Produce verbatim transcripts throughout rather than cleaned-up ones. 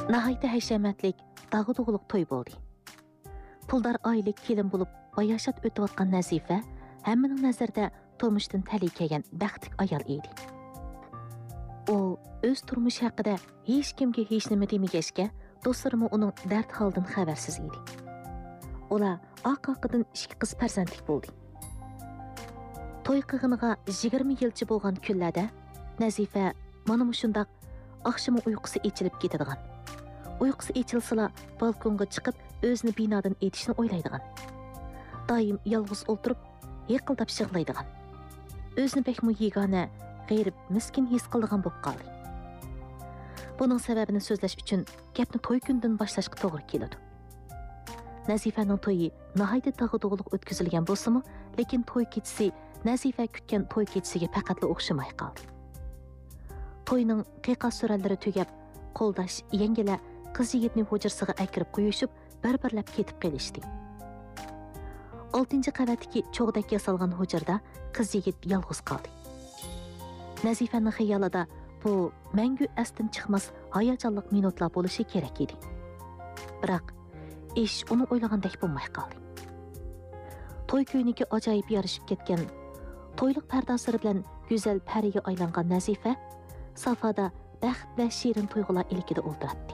Nahayda həşəmətlik, dağıdığılıq toy boldu. Puldar aylik kelin bulup bayaşat ötüvatqan Nazifə həmminin nəzərdə turmuşdan təlikəgən bəxtlik ayal idi. O, öz turmuş haqqında heç kimге heç nima demegəşkə, dostlarımı onun dərd haldan xəbərsiz idi. Ola aq haqqıdan iki qız pərzəndlik boldu. Toy qığınığa yigirma yılçı bolğan küllədə Nazifə mana muşundaq axşamı uyqusu içilib ketadigan. Uyqusu içilsila balkonga chiqib özünü binadan etishni o'ylaydigan. Doim yolg'iz o'ltirib, yiqildab shig'laydigan. Özünü bekmi yegona, g'ayrib miskin his qildigan bo'lib qoldi. Buning sababini so'zlash uchun gapni to'y kundan boshlashga to'g'ri keladi. Nazifaning to'yi nihoyatda tag'idug'liq o'tkazilgan bo'lsa-mu, lekin to'y kechisi Nazifa kutgan to'y kechisiga faqatla o'xshamay qoldi. To'yning qiqa surallari tugab, qo'ldash yangilar qiz yigitning hujrasiga akirib qo'yishib, bir-birlab ketib qolishdi. oltinchi qavatdagi cho'g'dak yasalgan hujrada qiz yigit yolg'iz qoldi. Nazifaning xayolida bu mangu astin chiqmas hayajonli minutlar bo'lishi kerak edi. Biroq ish uni o'ylagandek bo'lmay qoldi. To'y kuyniga ajoyib yarashib ketgan, to'yliq pardozlari bilan go'zal pariga aylangan Nazifa safada baxt va shirin tuyg'ular ilkida o'ltiradi.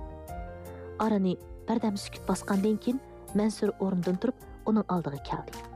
Arani birdam sukut bosgandan keyin Mansur o'rnidan turib, uning oldiga keldi.